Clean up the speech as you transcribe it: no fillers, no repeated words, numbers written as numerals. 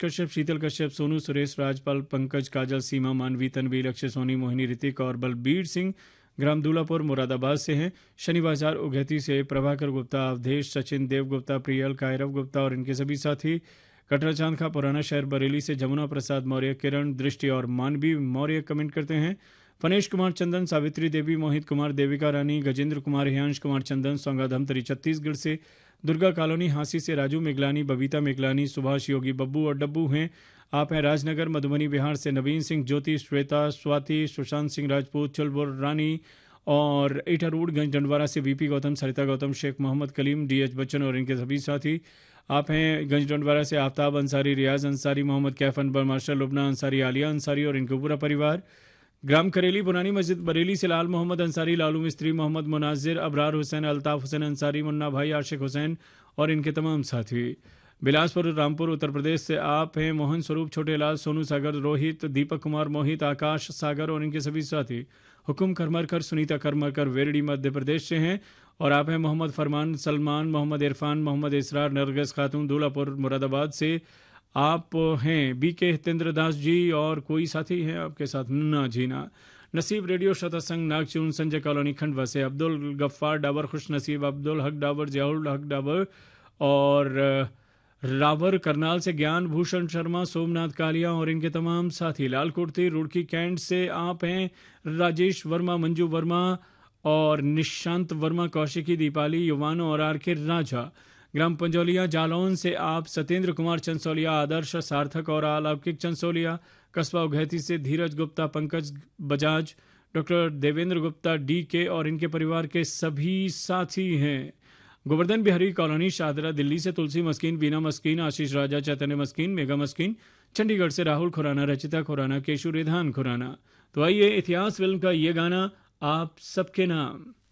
कश्यप, शीतल कश्यप, सोनू, सुरेश, राजपाल, पंकज, काजल, सीमा, मानवी, तनवी, लक्ष्य, सोनी, मोहिनी, ऋतिक और बलबीर सिंह ग्राम दूलापुर मुरादाबाद से हैं। शनि बाजार उगैती से प्रभाकर गुप्ता, अवधेश, सचिन, देव गुप्ता, प्रियल, कायरव गुप्ता और इनके सभी साथी। कटरा चांद खा पुराना शहर बरेली से जमुना प्रसाद मौर्य, किरण, दृष्टि और मानवी मौर्य कमेंट करते हैं। फनेश कुमार चंदन, सावित्री देवी, मोहित कुमार, देविका रानी, गजेंद्र कुमार, हियांश कुमार चंदन, सोंगा धमतरी छत्तीसगढ़ से। दुर्गा कॉलोनी हांसी से राजू मेघलानी, बबीता मेघलानी, सुभाष, योगी, बब्बू और डब्बू हैं। आप हैं राजनगर मधुबनी बिहार से नवीन सिंह, ज्योति, श्वेता, स्वाति, सुशांत सिंह राजपूत, चुलबुर रानी और ईटा रोड गंज डंडवारा से वीपी गौतम, सरिता गौतम, शेख मोहम्मद कलीम, डीएच बच्चन और इनके सभी साथी। आप हैं गंज डंडवारा से आफ्ताब अंसारी, रियाज अंसारी, मोहम्मद कैफ अनबर, मास्टर लुबना अंसारी, आलिया अंसारी और इनका पूरा परिवार। ग्राम करेली पुरानी मस्जिद बरेली से लाल मोहम्मद अंसारी, लालू मिस्त्री, मोहम्मद मुनाजिर, अबरार हुसैन, अल्ताफ हुसैन अंसारी, मुन्ना भाई, आशिक हुसैन और इनके तमाम साथी। बिलासपुर रामपुर उत्तर प्रदेश से आप हैं मोहन स्वरूप, छोटेलाल, सोनू सागर, रोहित, दीपक कुमार, मोहित, आकाश, सागर और इनके सभी साथी। हुकुम करमरकर, सुनीता करमरकर वेरडी मध्य प्रदेश से हैं। और आप हैं मोहम्मद फरमान, सलमान, मोहम्मद इरफान, मोहम्मद इसरार, नरगस खातून, दूलापुर मुरादाबाद से। आप हैं बीके हितेंद्र दास जी और कोई साथी हैं आपके साथ मुन्ना जीना। नसीब रेडियो श्रोता संघ नागचून, संजय कॉलोनी खंडवा से अब्दुल गफ्फार डाबर, खुश नसीब, अब्दुल हक डाबर, जयाउल हक डाबर और रावर करनाल से ज्ञान भूषण शर्मा, सोमनाथ कालिया और इनके तमाम साथी। लाल कुर्ती रुड़की कैंट से आप हैं राजेश वर्मा, मंजू वर्मा और निशांत वर्मा, कौशिकी, दीपाली, युवानो और आर के राजा। ग्राम पंजौलिया जालौन से आप सत्येंद्र कुमार चंसोलिया, आदर्श, सार्थक और अलौकिक चंसोलिया। कस्बा उघैती से धीरज गुप्ता, पंकज बजाज, डॉक्टर देवेंद्र गुप्ता, डी के और इनके परिवार के सभी साथी हैं। गोवर्धन बिहारी कॉलोनी शाहदरा दिल्ली से तुलसी मस्कीन, बीना मस्कीन, आशीष राजा, चैतन्य मस्कीन, मेगा मस्कीन। चंडीगढ़ से राहुल खुराना, रचिता खुराना, केशु रेधान खुराना। तो आइए इतिहास फिल्म का ये गाना आप सबके नाम।